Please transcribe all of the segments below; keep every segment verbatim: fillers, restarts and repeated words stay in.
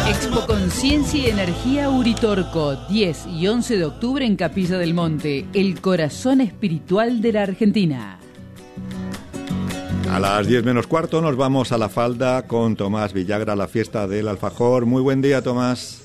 Expo Conciencia y Energía Uritorco, diez y once de octubre en Capilla del Monte, el corazón espiritual de la Argentina. A las diez menos cuarto nos vamos a La Falda con Tomás Villagra, la fiesta del alfajor. Muy buen día, Tomás.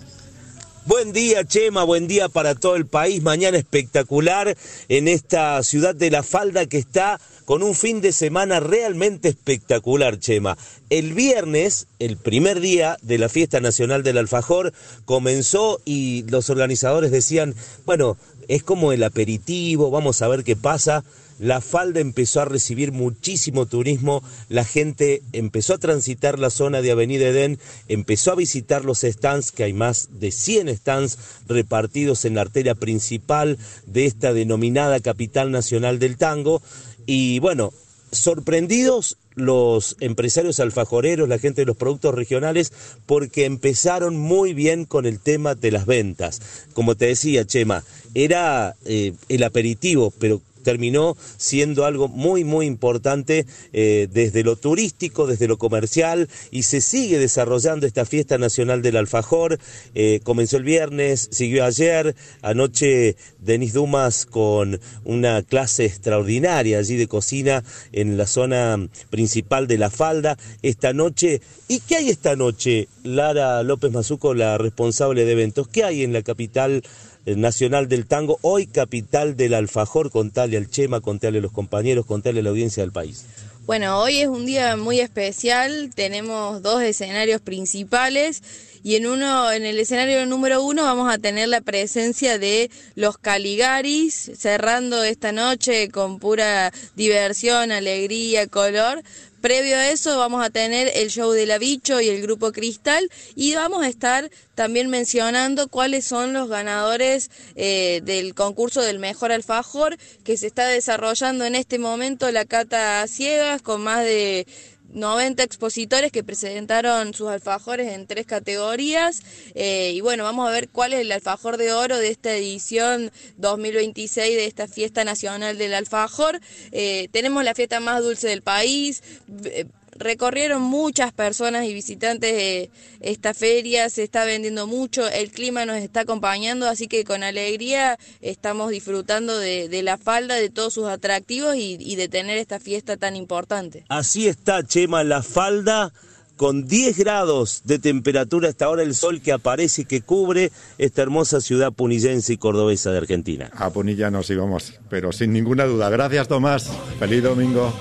Buen día, Chema, buen día para todo el país. Mañana espectacular en esta ciudad de La Falda que está con un fin de semana realmente espectacular, Chema. El viernes, el primer día de la Fiesta Nacional del Alfajor, comenzó y los organizadores decían, bueno, es como el aperitivo, vamos a ver qué pasa. La Falda empezó a recibir muchísimo turismo, la gente empezó a transitar la zona de Avenida Edén, empezó a visitar los stands, que hay más de cien stands repartidos en la arteria principal de esta denominada capital nacional del tango. Y bueno, sorprendidos los empresarios alfajoreros, la gente de los productos regionales, porque empezaron muy bien con el tema de las ventas. Como te decía, Chema, era eh, el aperitivo, pero terminó siendo algo muy muy importante eh, desde lo turístico, desde lo comercial, y se sigue desarrollando esta fiesta nacional del alfajor. Eh, comenzó el viernes, siguió ayer, anoche Denis Dumas con una clase extraordinaria allí de cocina en la zona principal de La Falda. Esta noche, ¿y qué hay esta noche? Lara López Mazuco, la responsable de eventos, ¿qué hay en la capital nacional del tango, hoy capital del alfajor? Contale al Chema, contale a los compañeros, contale a la audiencia del país. Bueno, hoy es un día muy especial, tenemos dos escenarios principales y en uno, en el escenario número uno vamos a tener la presencia de los Caligaris, cerrando esta noche con pura diversión, alegría, color. Previo a eso vamos a tener el show de La Bicho y el Grupo Cristal, y vamos a estar también mencionando cuáles son los ganadores eh, del concurso del mejor alfajor que se está desarrollando en este momento, la cata a ciegas, con más de noventa expositores que presentaron sus alfajores en tres categorías, eh, y bueno, vamos a ver cuál es el alfajor de oro de esta edición dos mil veintiséis de esta fiesta nacional del alfajor. Eh, tenemos la fiesta más dulce del país. eh, Recorrieron muchas personas y visitantes de esta feria, se está vendiendo mucho, el clima nos está acompañando, así que con alegría estamos disfrutando de, de La Falda, de todos sus atractivos y, y de tener esta fiesta tan importante. Así está, Chema, La Falda con diez grados de temperatura hasta ahora, el sol que aparece y que cubre esta hermosa ciudad punillense y cordobesa de Argentina. A Punilla nos íbamos, pero sin ninguna duda. Gracias, Tomás. Feliz domingo.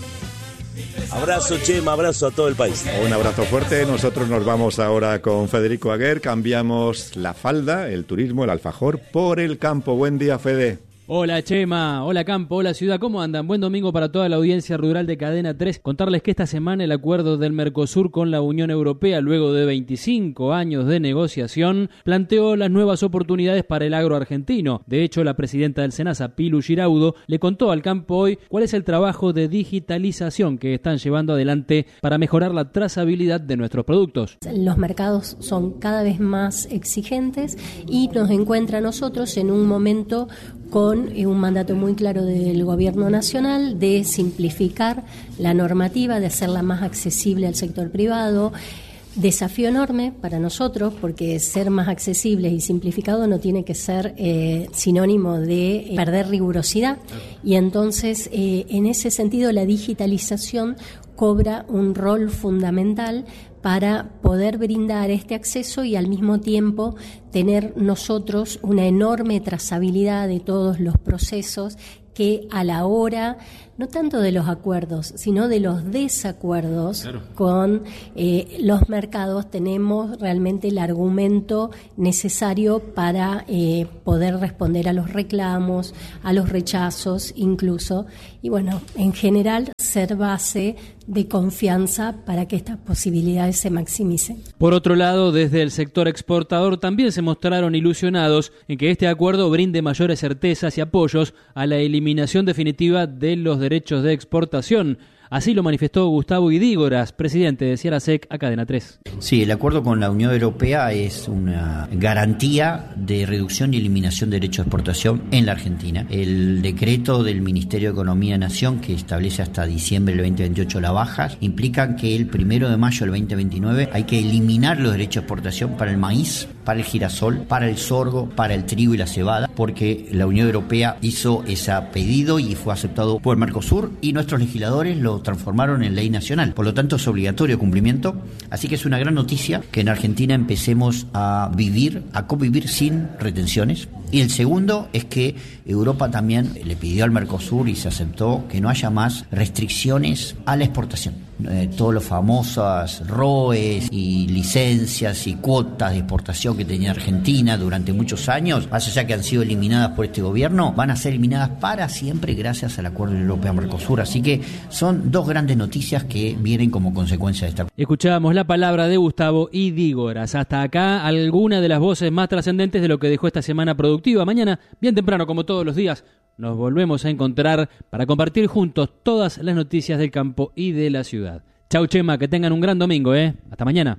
Abrazo, Chema, abrazo a todo el país. Un abrazo fuerte. Nosotros nos vamos ahora con Federico Aguer. Cambiamos La Falda, el turismo, el alfajor, por el campo. Buen día, Fede. Hola Chema, hola Campo, hola Ciudad, ¿cómo andan? Buen domingo para toda la audiencia rural de Cadena tres. Contarles que esta semana el acuerdo del Mercosur con la Unión Europea, luego de veinticinco años de negociación, planteó las nuevas oportunidades para el agro argentino. De hecho, la presidenta del SENASA, Pilu Giraudo, le contó al Campo hoy cuál es el trabajo de digitalización que están llevando adelante para mejorar la trazabilidad de nuestros productos. Los mercados son cada vez más exigentes y nos encuentra a nosotros en un momento con un mandato muy claro del Gobierno Nacional de simplificar la normativa, de hacerla más accesible al sector privado. Desafío enorme para nosotros, porque ser más accesible y simplificado no tiene que ser eh, sinónimo de perder rigurosidad. Y entonces, eh, en ese sentido, la digitalización cobra un rol fundamental para poder brindar este acceso y al mismo tiempo tener nosotros una enorme trazabilidad de todos los procesos que a la hora, no tanto de los acuerdos, sino de los desacuerdos claro. con eh, los mercados, tenemos realmente el argumento necesario para eh, poder responder a los reclamos, a los rechazos incluso, y bueno, en general ser base de confianza para que estas posibilidades se maximicen. Por otro lado, desde el sector exportador también se mostraron ilusionados en que este acuerdo brinde mayores certezas y apoyos a la eliminación definitiva de los derechos de exportación. Así lo manifestó Gustavo Idígoras, presidente de Ciarasec, a Cadena tres. Sí, el acuerdo con la Unión Europea es una garantía de reducción y eliminación de derechos de exportación en la Argentina. El decreto del Ministerio de Economía de Nación, que establece hasta diciembre del veinte veintiocho la baja, implica que el primero de mayo del veinte veintinueve hay que eliminar los derechos de exportación para el maíz, para el girasol, para el sorgo, para el trigo y la cebada, porque la Unión Europea hizo ese pedido y fue aceptado por el Mercosur y nuestros legisladores lo transformaron en ley nacional. Por lo tanto, es obligatorio cumplimiento. Así que es una gran noticia que en Argentina empecemos a vivir, a convivir sin retenciones. Y el segundo es que Europa también le pidió al Mercosur y se aceptó que no haya más restricciones a la exportación. Eh, todas las famosas R O Es y licencias y cuotas de exportación que tenía Argentina durante muchos años, más allá que han sido eliminadas por este gobierno, van a ser eliminadas para siempre gracias al Acuerdo Europeo-Mercosur. Así que son dos grandes noticias que vienen como consecuencia de esta. Escuchábamos la palabra de Gustavo Idígoras. Hasta acá alguna de las voces más trascendentes de lo que dejó esta semana productiva. Mañana, bien temprano, como todos los días, nos volvemos a encontrar para compartir juntos todas las noticias del campo y de la ciudad. Chau, Chema, que tengan un gran domingo, ¿eh? Hasta mañana.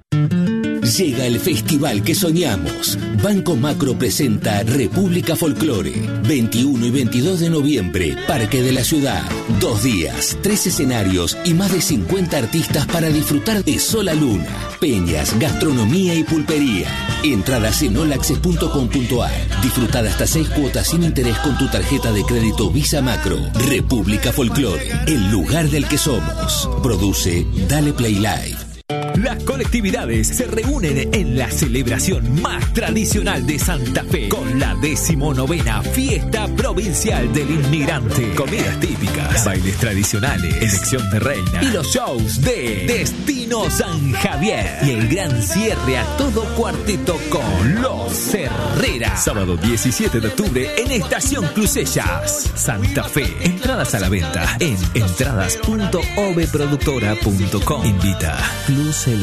Llega el festival que soñamos. Banco Macro presenta República Folclore. veintiuno y veintidós de noviembre, Parque de la Ciudad. Dos días, tres escenarios y más de cincuenta artistas para disfrutar de Sola Luna, peñas, gastronomía y pulpería. Entradas en olaxes punto com punto ar. Disfrutar hasta seis cuotas sin interés con tu tarjeta de crédito Visa Macro. República Folclore, el lugar del que somos. Produce Dale Play Live. Las colectividades se reúnen en la celebración más tradicional de Santa Fe con la decimonovena Fiesta Provincial del Inmigrante. Comidas típicas, bailes tradicionales, elección de reina y los shows de Destino San Javier. Y el gran cierre a todo cuarteto con Los Herrera. Sábado diecisiete de octubre en Estación Clusellas, Santa Fe. Entradas a la venta en entradas punto oveproductora punto com. Invita Cluselat.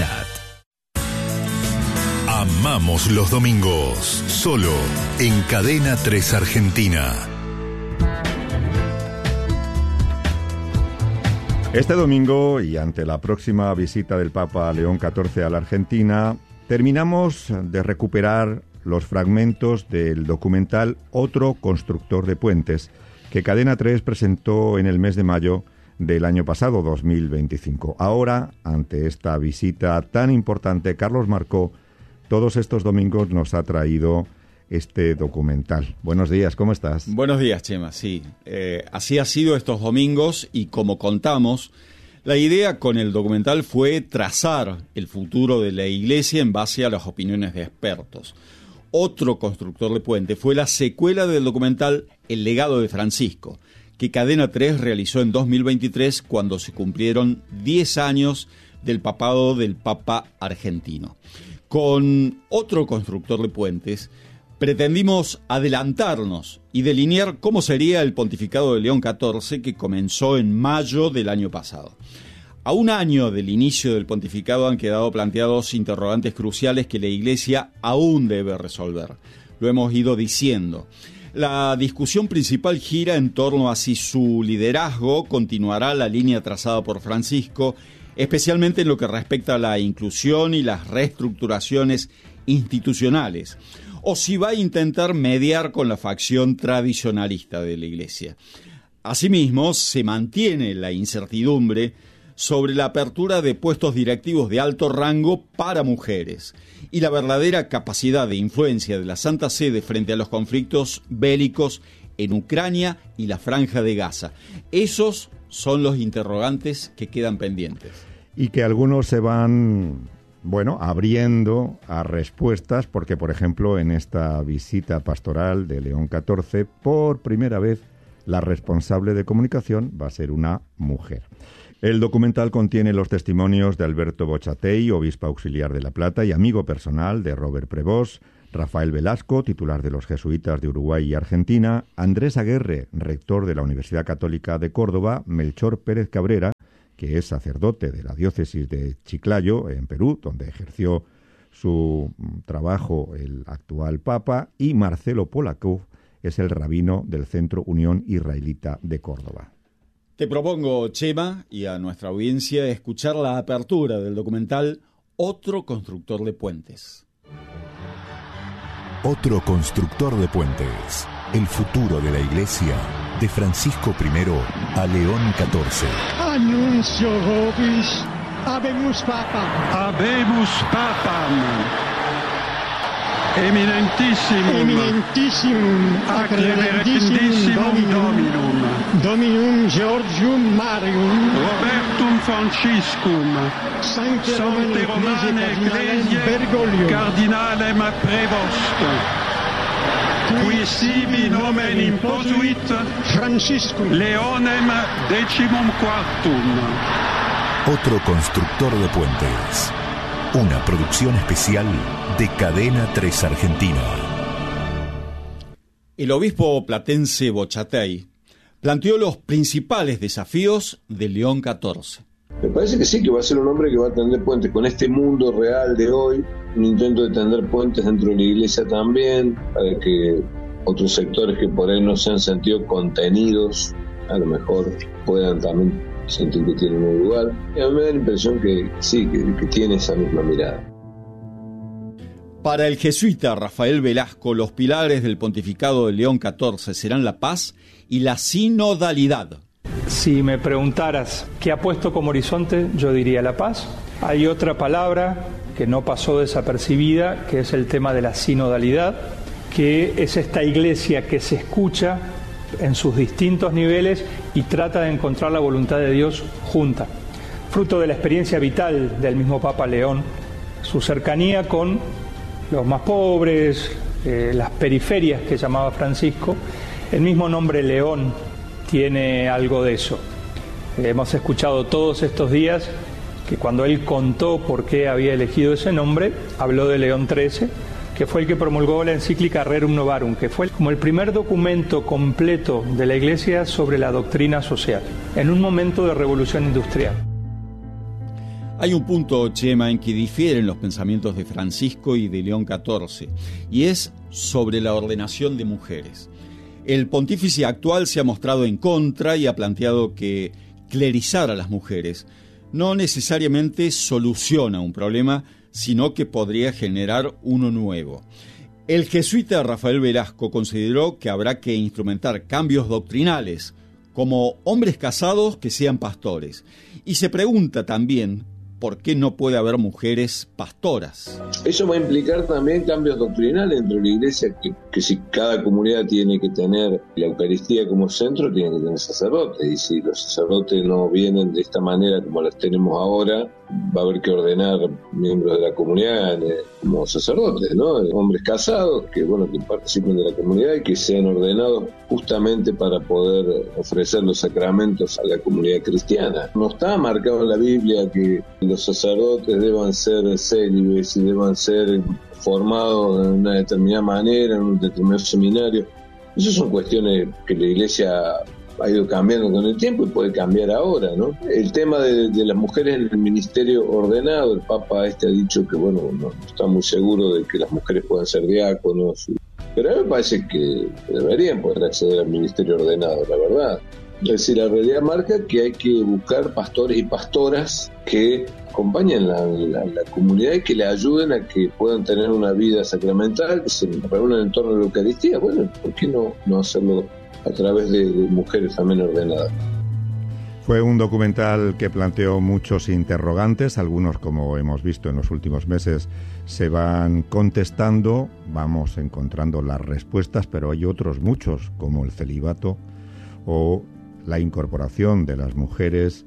Amamos los domingos, solo en Cadena tres Argentina. Este domingo, y ante la próxima visita del Papa León catorce a la Argentina, terminamos de recuperar los fragmentos del documental Otro constructor de puentes, que Cadena tres presentó en el mes de mayo del año pasado, dos mil veinticinco. Ahora, ante esta visita tan importante, Carlos Marcó, todos estos domingos nos ha traído este documental. Buenos días, ¿cómo estás? Buenos días, Chema, sí. Eh, así ha sido estos domingos y como contamos, la idea con el documental fue trazar el futuro de la Iglesia en base a las opiniones de expertos. Otro constructor de puente fue la secuela del documental El legado de Francisco, que Cadena tres realizó en dos mil veintitrés cuando se cumplieron diez años del papado del Papa argentino. Con Otro constructor de puentes pretendimos adelantarnos y delinear cómo sería el pontificado de León catorce, que comenzó en mayo del año pasado. A un año del inicio del pontificado han quedado planteados interrogantes cruciales que la Iglesia aún debe resolver. Lo hemos ido diciendo. La discusión principal gira en torno a si su liderazgo continuará la línea trazada por Francisco, especialmente en lo que respecta a la inclusión y las reestructuraciones institucionales, o si va a intentar mediar con la facción tradicionalista de la Iglesia. Asimismo, se mantiene la incertidumbre sobre la apertura de puestos directivos de alto rango para mujeres y la verdadera capacidad de influencia de la Santa Sede frente a los conflictos bélicos en Ucrania y la Franja de Gaza. Esos son los interrogantes que quedan pendientes. Y que algunos se van, bueno, abriendo a respuestas, porque, por ejemplo, en esta visita pastoral de León catorce, por primera vez, la responsable de comunicación va a ser una mujer. El documental contiene los testimonios de Alberto Bochatey, obispo auxiliar de La Plata y amigo personal de Robert Prevost, Rafael Velasco, titular de los jesuitas de Uruguay y Argentina, Andrés Aguerre, rector de la Universidad Católica de Córdoba, Melchor Pérez Cabrera, que es sacerdote de la diócesis de Chiclayo, en Perú, donde ejerció su trabajo el actual Papa, y Marcelo Polakov, es el rabino del Centro Unión Israelita de Córdoba. Te propongo, Chema, y a nuestra audiencia, escuchar la apertura del documental Otro constructor de puentes. Otro constructor de puentes. El futuro de la Iglesia, de Francisco primero a León catorce. Annuncio vobis, habemus papam. Habemus papam. Eminentissimum, Eminentissimum, ac reverendissimum Dominum, Dominum Georgium Marium, Robertum Franciscum, Sancte Sancte Romane Ecclesiae, Cardinalem Prevost, qui sibi nomen imposuit Franciscum, Leonem decimum quartum. Otro constructor de puentes. Una producción especial de Cadena tres Argentina. El obispo platense Bochatey planteó los principales desafíos de León catorce. Me parece que sí, que va a ser un hombre que va a tender puentes con este mundo real de hoy, un intento de tender puentes dentro de la Iglesia también, para que otros sectores que por ahí no se han sentido contenidos, a lo mejor puedan también sentir que tienen un lugar. Y a mí me da la impresión que sí, que, que tiene esa misma mirada. Para el jesuita Rafael Velasco, los pilares del pontificado de León catorce serán la paz y la sinodalidad. Si me preguntaras qué ha puesto como horizonte, yo diría la paz. Hay otra palabra que no pasó desapercibida, que es el tema de la sinodalidad, que es esta iglesia que se escucha en sus distintos niveles y trata de encontrar la voluntad de Dios junta. Fruto de la experiencia vital del mismo Papa León, su cercanía con los más pobres, eh, las periferias que llamaba Francisco, el mismo nombre León tiene algo de eso. Eh, hemos escuchado todos estos días que cuando él contó por qué había elegido ese nombre, habló de León trece, que fue el que promulgó la encíclica Rerum Novarum, que fue como el primer documento completo de la Iglesia sobre la doctrina social, en un momento de revolución industrial. Hay un punto, Chema, en que difieren los pensamientos de Francisco y de León catorce, y es sobre la ordenación de mujeres. El pontífice actual se ha mostrado en contra y ha planteado que clerizar a las mujeres no necesariamente soluciona un problema, sino que podría generar uno nuevo. El jesuita Rafael Velasco consideró que habrá que instrumentar cambios doctrinales, como hombres casados que sean pastores. Y se pregunta también por qué no puede haber mujeres pastoras. Eso va a implicar también cambios doctrinales dentro de la Iglesia, que, que si cada comunidad tiene que tener la Eucaristía como centro, tiene que tener sacerdotes, y si los sacerdotes no vienen de esta manera como las tenemos ahora, va a haber que ordenar miembros de la comunidad eh, como sacerdotes, ¿no? Hombres casados que, bueno, que participen de la comunidad y que sean ordenados justamente para poder ofrecer los sacramentos a la comunidad cristiana. No está marcado en la Biblia que los sacerdotes deban ser célibes y deban ser formados de una determinada manera, en un determinado seminario. Esas son cuestiones que la Iglesia ha ido cambiando con el tiempo y puede cambiar ahora, ¿no? El tema de, de las mujeres en el ministerio ordenado, el Papa este ha dicho que, bueno, no está muy seguro de que las mujeres puedan ser diáconos, pero a mí me parece que deberían poder acceder al ministerio ordenado, la verdad. Es decir, la realidad marca que hay que buscar pastores y pastoras que acompañen la, la, la comunidad y que le ayuden a que puedan tener una vida sacramental, que se reúnan en torno a la Eucaristía. Bueno, ¿por qué no, no hacerlo a través de, de mujeres también ordenadas? Fue un documental que planteó muchos interrogantes, algunos, como hemos visto en los últimos meses, se van contestando, vamos encontrando las respuestas, pero hay otros muchos, como el celibato o la incorporación de las mujeres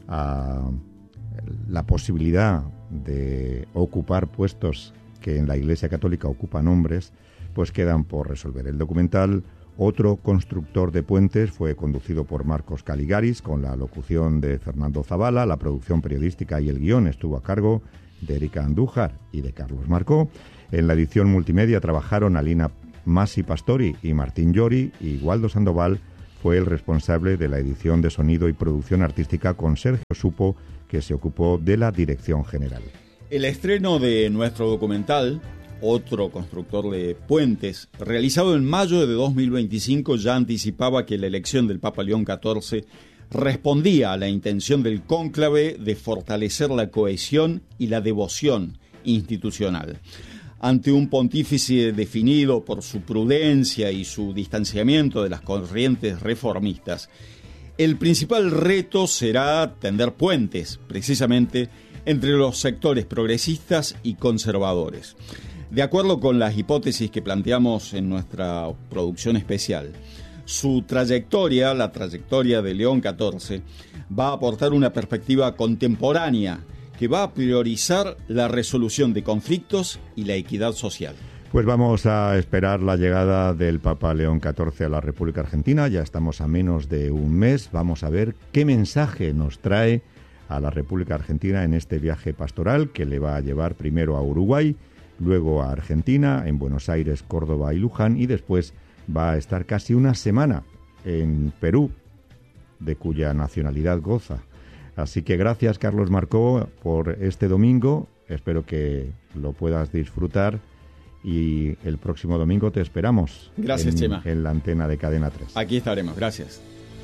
a la posibilidad de ocupar puestos que en la Iglesia Católica ocupan hombres, pues quedan por resolver. El documental Otro constructor de puentes fue conducido por Marcos Caligaris, con la locución de Fernando Zavala. La producción periodística y el guión estuvo a cargo de Erika Andújar y de Carlos Marcó. En la edición multimedia trabajaron Alina Masi Pastori y Martín Llori, y Waldo Sandoval fue el responsable de la edición de sonido y producción artística, con Sergio Supo, que se ocupó de la dirección general. El estreno de nuestro documental, Otro constructor de puentes, realizado en mayo de dos mil veinticinco, ya anticipaba que la elección del Papa León catorce respondía a la intención del cónclave de fortalecer la cohesión y la devoción institucional. Ante un pontífice definido por su prudencia y su distanciamiento de las corrientes reformistas, el principal reto será tender puentes, precisamente, entre los sectores progresistas y conservadores. De acuerdo con las hipótesis que planteamos en nuestra producción especial, su trayectoria, la trayectoria de León catorce, va a aportar una perspectiva contemporánea que va a priorizar la resolución de conflictos y la equidad social. Pues vamos a esperar la llegada del Papa León catorce a la República Argentina. Ya estamos a menos de un mes. Vamos a ver qué mensaje nos trae a la República Argentina en este viaje pastoral que le va a llevar primero a Uruguay, luego a Argentina, en Buenos Aires, Córdoba y Luján, y después va a estar casi una semana en Perú, de cuya nacionalidad goza. Así que gracias, Carlos Marcó, por este domingo. Espero que lo puedas disfrutar y el próximo domingo te esperamos. Gracias, en, Chema. En la antena de Cadena tres. Aquí estaremos. Gracias.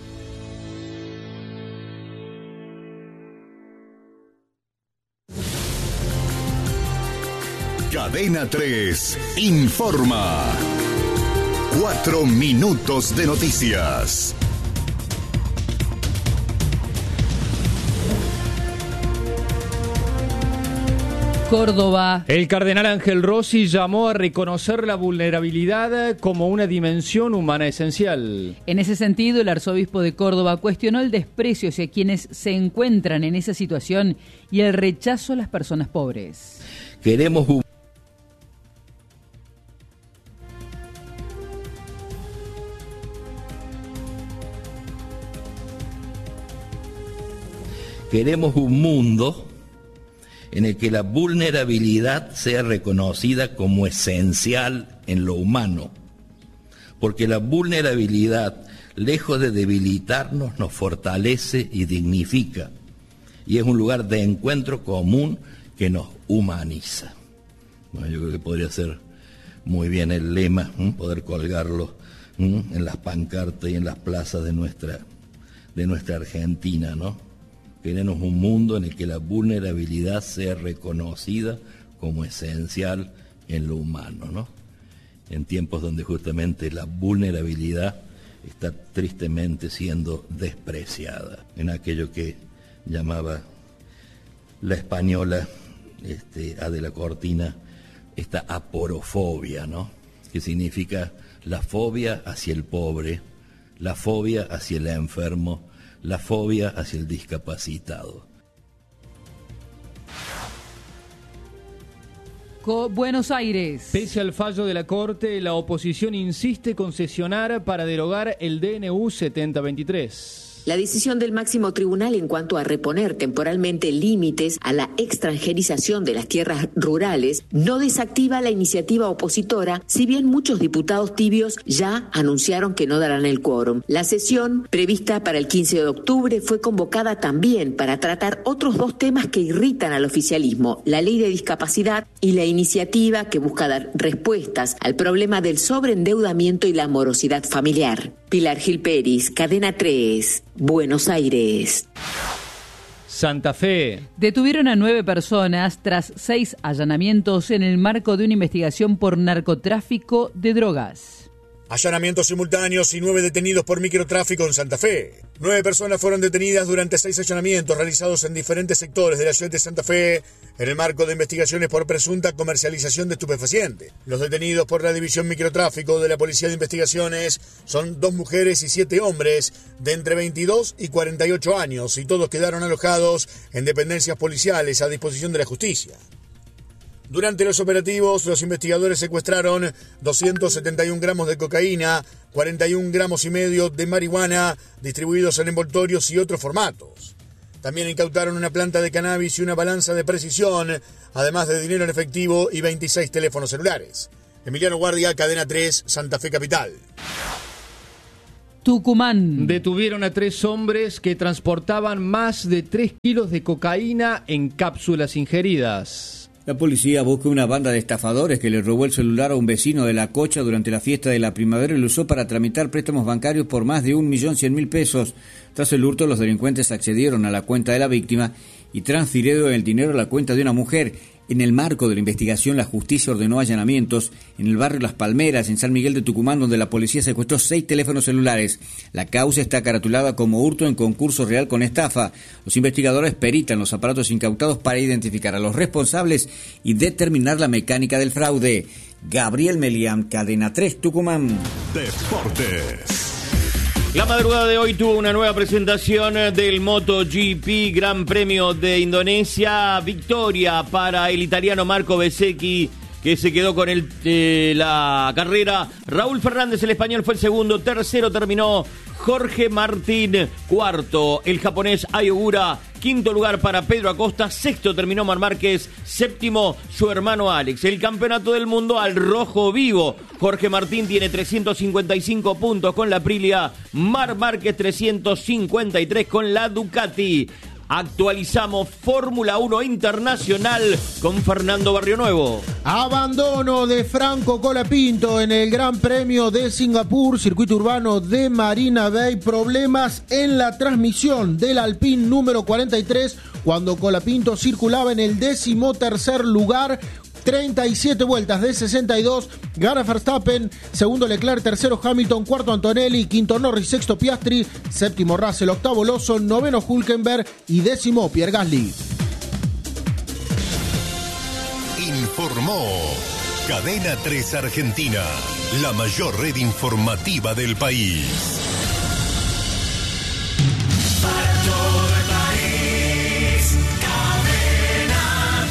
Cadena tres informa. Cuatro minutos de noticias. Córdoba. El cardenal Ángel Rossi llamó a reconocer la vulnerabilidad como una dimensión humana esencial. En ese sentido, el arzobispo de Córdoba cuestionó el desprecio hacia quienes se encuentran en esa situación y el rechazo a las personas pobres. Queremos un Queremos un mundo en el que la vulnerabilidad sea reconocida como esencial en lo humano, porque la vulnerabilidad, lejos de debilitarnos, nos fortalece y dignifica, y es un lugar de encuentro común que nos humaniza. Bueno, yo creo que podría ser muy bien el lema, ¿eh? Poder colgarlo ¿eh? en las pancartas y en las plazas de nuestra, de nuestra Argentina, ¿no? Queremos un mundo en el que la vulnerabilidad sea reconocida como esencial en lo humano, ¿no? En tiempos donde justamente la vulnerabilidad está tristemente siendo despreciada, en aquello que llamaba la española este, Adela Cortina, esta aporofobia, ¿no? Que significa la fobia hacia el pobre, la fobia hacia el enfermo, la fobia hacia el discapacitado. Co- Buenos Aires. Pese al fallo de la Corte, la oposición insiste con sesionar para derogar el D N U setenta veintitrés. La decisión del máximo tribunal en cuanto a reponer temporalmente límites a la extranjerización de las tierras rurales no desactiva la iniciativa opositora, si bien muchos diputados tibios ya anunciaron que no darán el quórum. La sesión, prevista para el quince de octubre, fue convocada también para tratar otros dos temas que irritan al oficialismo, la ley de discapacidad y la iniciativa que busca dar respuestas al problema del sobreendeudamiento y la morosidad familiar. Pilar Gil Peris, Cadena tres, Buenos Aires. Santa Fe. Detuvieron a nueve personas tras seis allanamientos en el marco de una investigación por narcotráfico de drogas. Allanamientos simultáneos y nueve detenidos por microtráfico en Santa Fe. Nueve personas fueron detenidas durante seis allanamientos realizados en diferentes sectores de la ciudad de Santa Fe en el marco de investigaciones por presunta comercialización de estupefacientes. Los detenidos por la División Microtráfico de la Policía de Investigaciones son dos mujeres y siete hombres de entre veintidós y cuarenta y ocho años y todos quedaron alojados en dependencias policiales a disposición de la justicia. Durante los operativos, los investigadores secuestraron doscientos setenta y un gramos de cocaína, cuarenta y un gramos y medio de marihuana, distribuidos en envoltorios y otros formatos. También incautaron una planta de cannabis y una balanza de precisión, además de dinero en efectivo y veintiséis teléfonos celulares. Emiliano Guardia, Cadena tres, Santa Fe Capital. Tucumán. Detuvieron a tres hombres que transportaban más de tres kilos de cocaína en cápsulas ingeridas. La policía busca una banda de estafadores que le robó el celular a un vecino de La Cocha durante la fiesta de la primavera y lo usó para tramitar préstamos bancarios por más de un millón cien mil pesos. Tras el hurto, los delincuentes accedieron a la cuenta de la víctima y transfirieron el dinero a la cuenta de una mujer. En el marco de la investigación, la justicia ordenó allanamientos en el barrio Las Palmeras, en San Miguel de Tucumán, donde la policía secuestró seis teléfonos celulares. La causa está caratulada como hurto en concurso real con estafa. Los investigadores peritan los aparatos incautados para identificar a los responsables y determinar la mecánica del fraude. Gabriel Melián, Cadena tres, Tucumán. Deportes. La madrugada de hoy tuvo una nueva presentación del MotoGP Gran Premio de Indonesia. Victoria para el italiano Marco Bezzecchi, que se quedó con el, eh, la carrera. Raúl Fernández, el español, fue el segundo. Tercero terminó Jorge Martín. Cuarto, el japonés Ai Ogura. Quinto lugar para Pedro Acosta. Sexto terminó Marc Márquez. Séptimo, su hermano Alex. El campeonato del mundo al rojo vivo. Jorge Martín tiene trescientos cincuenta y cinco puntos con la Aprilia. Marc Márquez trescientos cincuenta y tres con la Ducati. Actualizamos Fórmula uno Internacional con Fernando Barrionuevo. Abandono de Franco Colapinto en el Gran Premio de Singapur, circuito urbano de Marina Bay. Problemas en la transmisión del Alpine número cuarenta y tres cuando Colapinto circulaba en el decimotercer lugar. treinta y siete vueltas de sesenta y dos, gana Verstappen, segundo Leclerc, tercero Hamilton, cuarto Antonelli, quinto Norris, sexto Piastri, séptimo Russell, octavo Lawson, noveno Hülkenberg y décimo Pierre Gasly. Informó Cadena tres Argentina, la mayor red informativa del país. Para todo el país, Cadena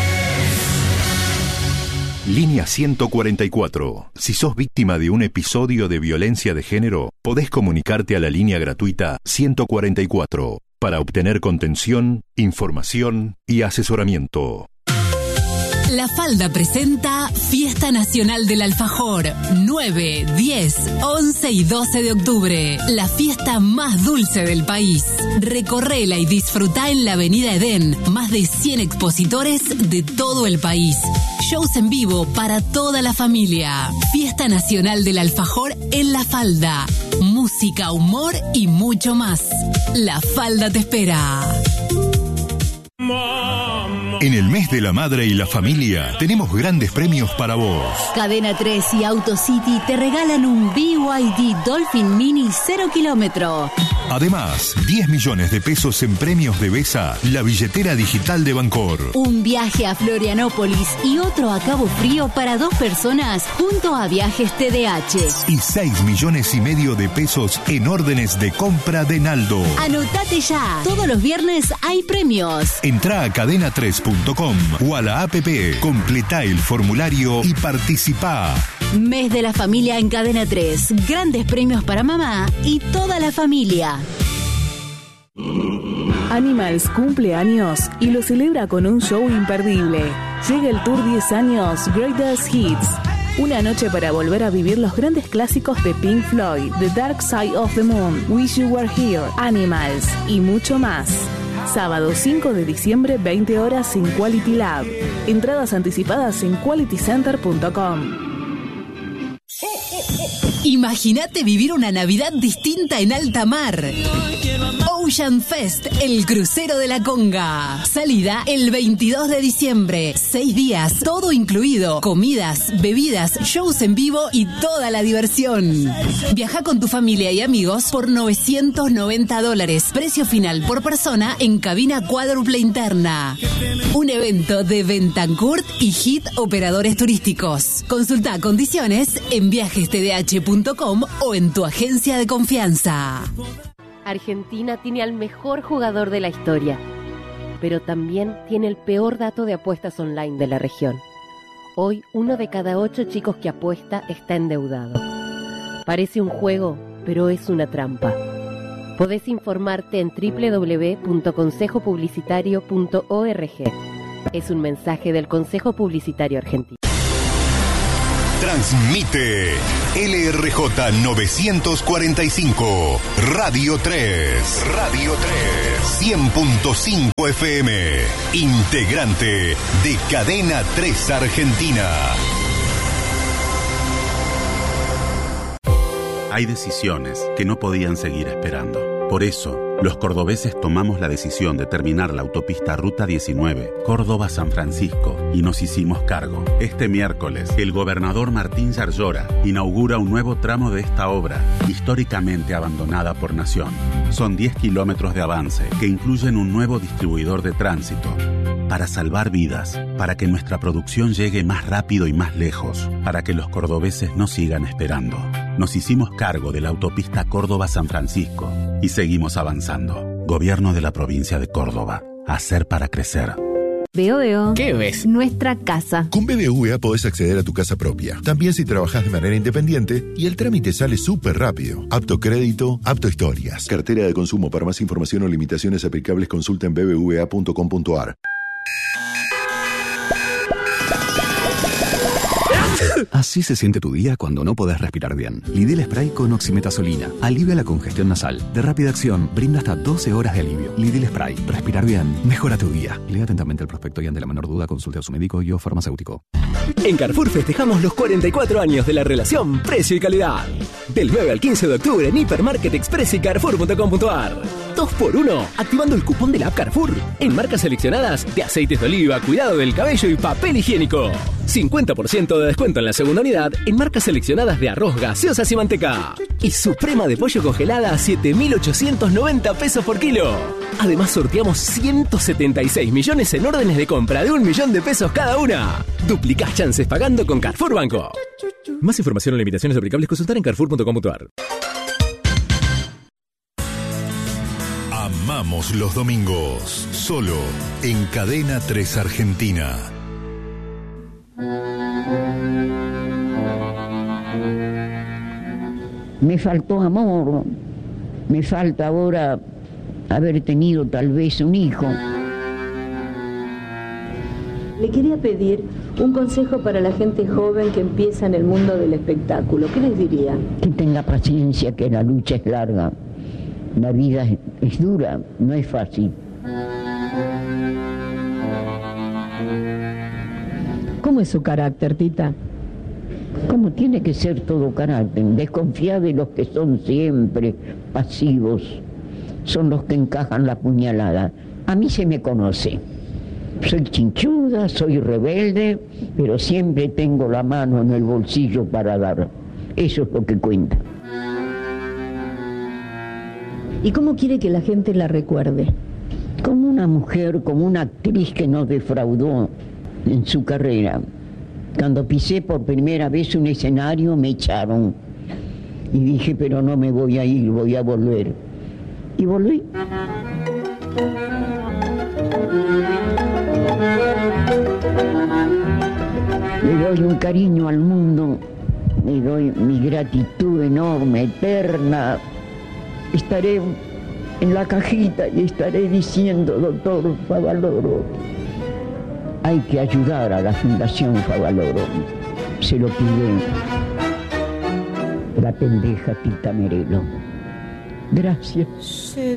tres. Línea ciento cuarenta y cuatro. Si sos víctima de un episodio de violencia de género, podés comunicarte a la línea gratuita ciento cuarenta y cuatro para obtener contención, información y asesoramiento. La Falda presenta Fiesta Nacional del Alfajor, nueve, diez, once y doce de octubre. La fiesta más dulce del país. Recorrela y disfrutá en la Avenida Edén. Más de cien expositores de todo el país. Shows en vivo para toda la familia. Fiesta Nacional del Alfajor en La Falda. Música, humor y mucho más. La Falda te espera. En el mes de la madre y la familia tenemos grandes premios para vos. Cadena tres y AutoCity te regalan un B Y D Dolphin Mini cero kilómetro. Además, diez millones de pesos en premios de Besa, la billetera digital de Bancor. Un viaje a Florianópolis y otro a Cabo Frío para dos personas junto a Viajes T D H. Y seis millones y medio de pesos en órdenes de compra de Naldo. Anotate ya. Todos los viernes hay premios. Entrá a cadena tres punto com o a la app, completá el formulario y participá. Mes de la familia en Cadena tres. Grandes premios para mamá y toda la familia. Animals cumple años y lo celebra con un show imperdible. Llega el Tour diez años Greatest Hits. Una noche para volver a vivir los grandes clásicos de Pink Floyd, The Dark Side of the Moon, Wish You Were Here, Animals y mucho más. Sábado cinco de diciembre, veinte horas en Quality Lab. Entradas anticipadas en quality center punto com. Imagínate vivir una Navidad distinta en alta mar. Ocean Fest, el crucero de la Conga. Salida el veintidós de diciembre. Seis días, todo incluido. Comidas, bebidas, shows en vivo y toda la diversión. Viaja con tu familia y amigos por novecientos noventa dólares. Precio final por persona en cabina cuádruple interna. Un evento de Bentancourt y Hit Operadores Turísticos. Consulta condiciones en viajes t d h punto com o en tu agencia de confianza. Argentina tiene al mejor jugador de la historia, pero también tiene el peor dato de apuestas online de la región. Hoy, uno de cada ocho chicos que apuesta está endeudado. Parece un juego, pero es una trampa. Podés informarte en doble u doble u doble u punto consejo publicitario punto org. Es un mensaje del Consejo Publicitario Argentino. Transmite L R J novecientos cuarenta y cinco, Radio tres. Radio tres. cien punto cinco F M. Integrante de Cadena tres Argentina. Hay decisiones que no podían seguir esperando. Por eso, los cordobeses tomamos la decisión de terminar la autopista Ruta diecinueve, Córdoba-San Francisco, y nos hicimos cargo. Este miércoles, el gobernador Martín Yarlora inaugura un nuevo tramo de esta obra, históricamente abandonada por Nación. Son diez kilómetros de avance que incluyen un nuevo distribuidor de tránsito. Para salvar vidas, para que nuestra producción llegue más rápido y más lejos, para que los cordobeses no sigan esperando. Nos hicimos cargo de la autopista Córdoba-San Francisco y seguimos avanzando. Gobierno de la provincia de Córdoba. Hacer para crecer. Veo, veo. ¿Qué ves? Nuestra casa. Con B B V A podés acceder a tu casa propia. También si trabajás de manera independiente y el trámite sale súper rápido. Apto crédito, apto historias. Cartera de consumo. Para más información o limitaciones aplicables consulta en b b v a punto com punto a r. Así se siente tu día cuando no podés respirar bien. Lidl Spray con oximetazolina. Alivia la congestión nasal. De rápida acción, brinda hasta doce horas de alivio. Lidl Spray. Respirar bien. Mejora tu día. Lea atentamente el prospecto y ante la menor duda consulte a su médico y o farmacéutico. En Carrefour festejamos los cuarenta y cuatro años de la relación precio y calidad. Del nueve al quince de octubre en Hipermarket Express y Carrefour punto com punto a r. dos por uno, activando el cupón de la app Carrefour. En marcas seleccionadas de aceites de oliva, cuidado del cabello y papel higiénico. cincuenta por ciento de descuento en la segunda unidad en marcas seleccionadas de arroz, gaseosas y manteca. Y suprema de pollo congelada a siete mil ochocientos noventa pesos por kilo. Además sorteamos ciento setenta y seis millones en órdenes de compra de un millón de pesos cada una. Duplicás chances pagando con Carrefour Banco. Más información o limitaciones aplicables consultar en carrefour punto com punto a r. Amamos los domingos, solo en Cadena tres Argentina. Me faltó amor, me falta ahora haber tenido tal vez un hijo. Le quería pedir un consejo para la gente joven que empieza en el mundo del espectáculo. ¿Qué les diría? Que tenga paciencia, que la lucha es larga. La vida es, es dura, no es fácil. ¿Cómo es su carácter, Tita? Como tiene que ser todo carácter. Desconfía de los que son siempre pasivos. Son los que encajan la puñalada. A mí se me conoce. Soy chinchuda, soy rebelde, pero siempre tengo la mano en el bolsillo para dar. Eso es lo que cuenta. ¿Y cómo quiere que la gente la recuerde? Como una mujer, como una actriz que nos defraudó en su carrera. Cuando pisé por primera vez un escenario me echaron. Y dije, pero no me voy a ir, voy a volver. Y volví. Le doy un cariño al mundo, le doy mi gratitud enorme, eterna. Estaré en la cajita y estaré diciendo, doctor Favaloro, hay que ayudar a la Fundación Favaloro. Se lo pide la pendeja Tita Merelo. Gracias.